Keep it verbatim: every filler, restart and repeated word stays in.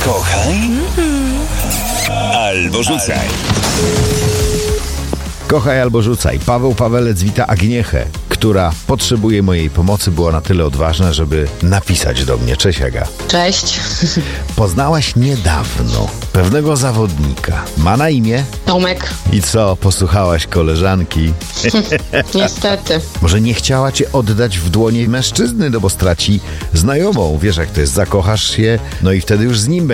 Kochaj albo rzucaj. Kochaj albo rzucaj. Paweł Pawelec wita Agniechę, która potrzebuje mojej pomocy. Była na tyle odważna, żeby napisać do mnie. Cześć, Aga. Cześć. Poznałaś niedawno pewnego zawodnika. Ma na imię? Tomek. I co, posłuchałaś koleżanki? Niestety. Może nie chciała cię oddać w dłonie mężczyzny, no bo straci znajomą. Wiesz jak to jest, zakochasz się, no i wtedy już z nim